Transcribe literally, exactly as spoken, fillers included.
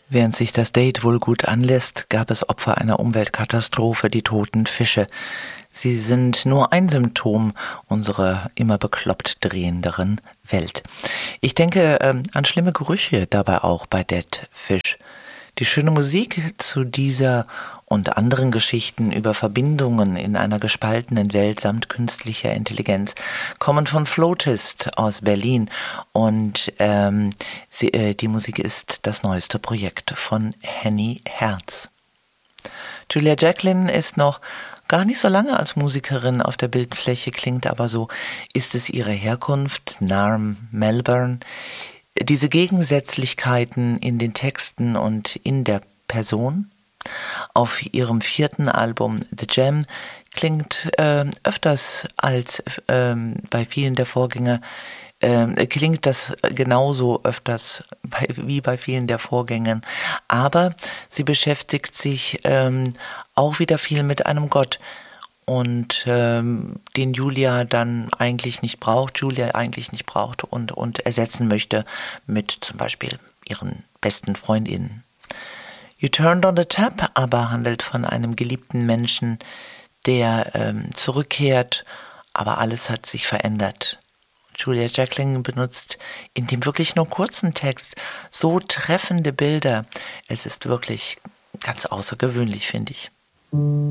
Während sich das Date wohl gut anlässt, gab es Opfer einer Umweltkatastrophe, die toten Fische. Sie sind nur ein Symptom unserer immer bekloppt drehenderen Welt. Ich denke ähm, an schlimme Gerüche dabei auch bei Dead Fish. Die schöne Musik zu dieser und anderen Geschichten über Verbindungen in einer gespaltenen Welt samt künstlicher Intelligenz kommen von Floatist aus Berlin und ähm, sie, äh, die Musik ist das neueste Projekt von Henny Herz. Julia Jacklin ist noch gar nicht so lange als Musikerin auf der Bildfläche, klingt aber so, ist es ihre Herkunft, Naarm, Melbourne. Diese Gegensätzlichkeiten in den Texten und in der Person. Auf ihrem vierten Album The Gem klingt äh, öfters als äh, bei vielen der Vorgänger, äh, klingt das genauso öfters bei, wie bei vielen der Vorgängern, aber sie beschäftigt sich ähm, auch wieder viel mit einem Gott, und ähm, den Julia dann eigentlich nicht braucht, Julia eigentlich nicht braucht und, und ersetzen möchte mit zum Beispiel ihren besten Freundinnen. You Turned on the Tap aber handelt von einem geliebten Menschen, der ähm, zurückkehrt, aber alles hat sich verändert. Julia Jacklin benutzt in dem wirklich nur kurzen Text so treffende Bilder. Es ist wirklich ganz außergewöhnlich, finde ich.